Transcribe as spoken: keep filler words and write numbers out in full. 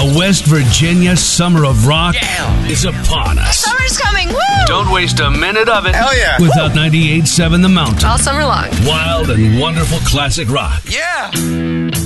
The West Virginia Summer of Rock yeah. is upon us. Summer's coming, woo! Don't waste a minute of it. Hell yeah. Without ninety-eight point seven The Mountain. All summer long. Wild and wonderful classic rock. Yeah.